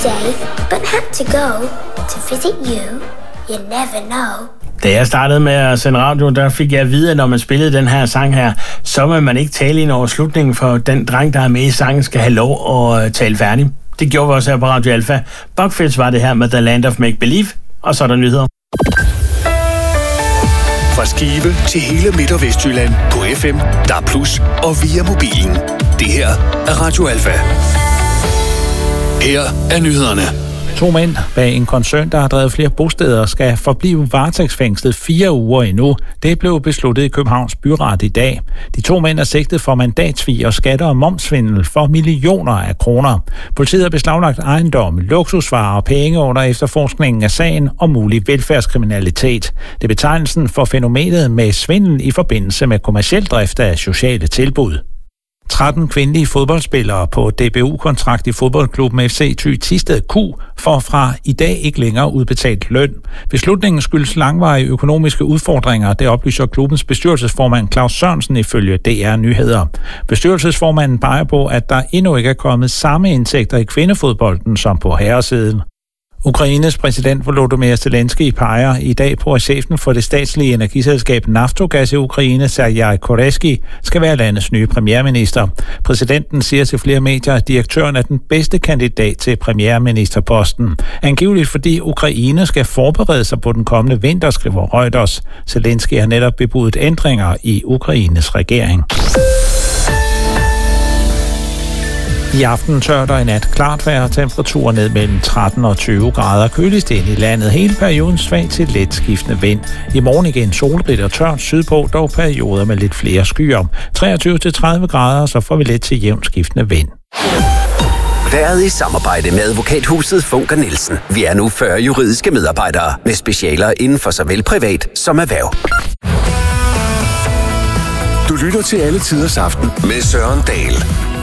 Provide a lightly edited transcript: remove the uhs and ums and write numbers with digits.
day, but had to go to visit you. You never know. Da jeg startede med at sende radio, der fik jeg at vide, at når man spillede den her sang her, så må man ikke tale ind over slutningen, for den dreng, der er med i sangen, skal have lov at tale færdig. Det gjorde vi også her på Radio Alfa. Buckfields var det her med The Land of Make Believe, og så er der nyheder. Fra Skive til hele Midt- og Vestjylland på FM, DAB+, og via mobilen. Det her er Radio Alfa. Her er nyhederne. 2 mænd bag en koncern, der har drevet flere bosteder, skal forblive varetægtsfængslet 4 uger endnu. Det blev besluttet i Københavns Byret i dag. De 2 mænd er sigtet for mandatsvig og skatter og momsvindel for millioner af kroner. Politiet har beslaglagt ejendom, luksusvarer og penge under efterforskningen af sagen om mulig velfærdskriminalitet. Det er betegnelsen for fænomenet med svindel i forbindelse med kommerciel drift af sociale tilbud. 13 kvindelige fodboldspillere på DBU-kontrakt i fodboldklubben FC Thy Thisted Q får fra i dag ikke længere udbetalt løn. Beslutningen skyldes langvarige økonomiske udfordringer, det oplyser klubbens bestyrelsesformand Claus Sørensen ifølge DR Nyheder. Bestyrelsesformanden peger på, at der endnu ikke er kommet samme indtægter i kvindefodbolden som på herresiden. Ukraines præsident Volodymyr Zelensky peger i dag på, at chefen for det statslige energiselskab Naftogaz i Ukraine, Sergej Koreski, skal være landets nye premierminister. Præsidenten siger til flere medier, at direktøren er den bedste kandidat til premierministerposten. Angiveligt fordi Ukraine skal forberede sig på den kommende vinter, skriver Reuters. Zelensky har netop bebudet ændringer i Ukraines regering. I aften tørt og i nat klart vejr, temperaturer ned mellem 13 og 20 grader. Køligst ind i landet hele perioden svag til let skiftende vind. I morgen igen solrigt og tørt sydpå, dog perioder med lidt flere skyer. 23-30 grader, så får vi lidt til jævnt skiftende vind. Været i samarbejde med advokathuset Funker Nielsen. Vi er nu 40 juridiske medarbejdere med specialer inden for såvel privat som erhverv. Du lytter til Alle Tiders Aften med Søren Dahl.